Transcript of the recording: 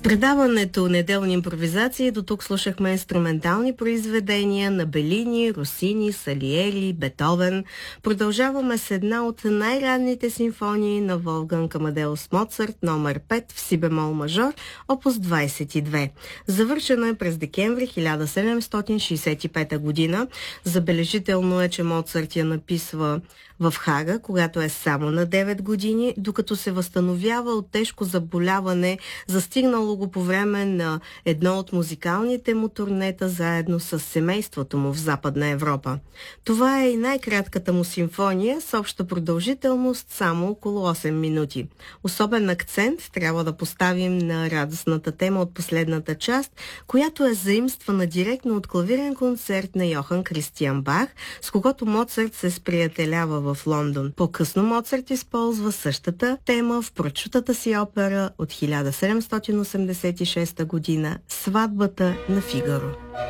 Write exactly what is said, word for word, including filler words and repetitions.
предаването "Неделни импровизации" до тук слушахме инструментални произведения на Белини, Росини, Салиери, Бетовен. Продължаваме с една от най-ранните симфонии на Волфганг Амадеус Моцарт, номер пет в си бемол мажор, опус двадесет и две. Завършена е през декември хиляда седемстотин шейсет и пета година. Забележително е, че Моцарт я написва в Хага, когато е само на девет години, докато се възстановява от тежко заболяване, застигнало го по време на едно от музикалните му турнета заедно с семейството му в Западна Европа. Това е и най-кратката му симфония с обща продължителност само около осем минути. Особен акцент трябва да поставим на радостната тема от последната част, която е заимствана директно от клавирен концерт на Йохан Кристиан Бах, с когото Моцарт се сприятелява в Лондон. По-късно Моцарт използва същата тема в прочутата си опера от хиляда седемстотин осемдесет и шеста година "Сватбата на Фигаро".